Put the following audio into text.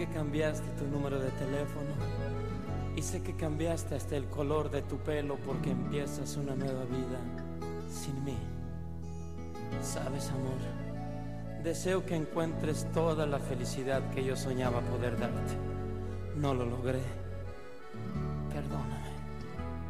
que cambiaste tu número de teléfono y sé que cambiaste hasta el color de tu pelo porque empiezas una nueva vida sin mí. Sabes, amor, deseo que encuentres toda la felicidad que yo soñaba poder darte. No lo logré. Perdóname.